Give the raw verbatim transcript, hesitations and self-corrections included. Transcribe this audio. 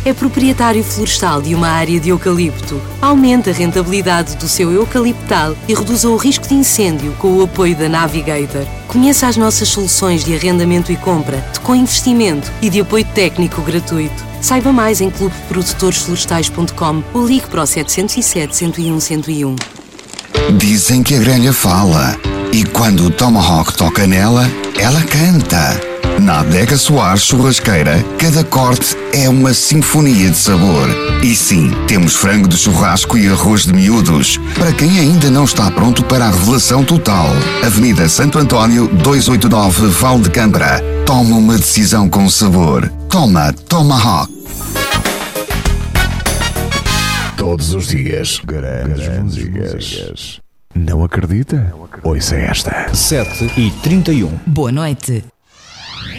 É proprietário florestal de uma área de eucalipto. Aumente a rentabilidade do seu eucaliptal e reduza o risco de incêndio com o apoio da Navigator. Conheça as nossas soluções de arrendamento e compra, de co-investimento e de apoio técnico gratuito. Saiba mais em clube produtores florestais ponto com ou ligue para o sete zero sete, um zero um, um zero um. Dizem que a grelha fala e quando o Tomahawk toca nela, ela canta. Na Adega Soares Churrasqueira, cada corte é uma sinfonia de sabor. E sim, temos frango de churrasco e arroz de miúdos. Para quem ainda não está pronto para a revelação total. Avenida Santo António, duzentos e oitenta e nove, Val de Câmara. Toma uma decisão com sabor. Toma Tomahawk. Todos os dias, grandes, grandes músicas. Não acredita? Ouça esta. sete e trinta e um. Boa noite.